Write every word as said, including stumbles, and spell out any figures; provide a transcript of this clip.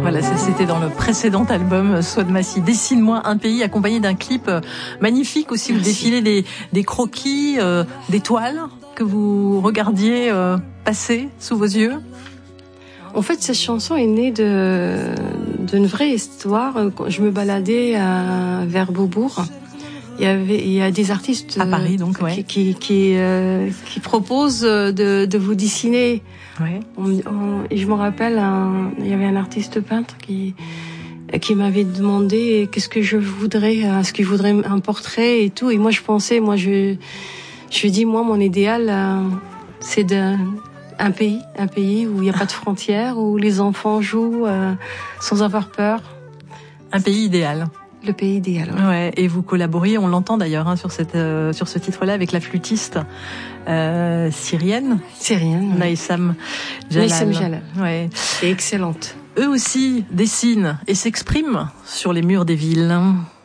Voilà, ça c'était dans le précédent album Souad Massi. Dessine-moi un pays, accompagné d'un clip magnifique aussi. Merci. Où défilaient des, des croquis, euh, des toiles que vous regardiez euh, passer sous vos yeux. En fait, cette chanson est née de d'une vraie histoire. Quand je me baladais à, vers Beaubourg, il y avait il y a des artistes à Paris donc ouais. qui qui qui, euh, qui proposent de de vous dessiner. Ouais. On, on, et je me rappelle, un, il y avait un artiste peintre qui qui m'avait demandé qu'est-ce que je voudrais, est-ce qu'il voudrait un portrait et tout. Et moi, je pensais, moi, je je lui dis, moi, mon idéal, c'est de un pays, un pays où il n'y a pas de frontières, où les enfants jouent euh, sans avoir peur. Un pays idéal. Le pays idéal. Ouais. ouais. Et vous collaboriez, on l'entend d'ailleurs hein, sur cette euh, sur ce titre-là avec la flûtiste euh, syrienne. Syrienne. Ouais. Naïsam Jalal. Naïsam Jalal. Ouais. Et excellente. Eux aussi dessinent et s'expriment sur les murs des villes.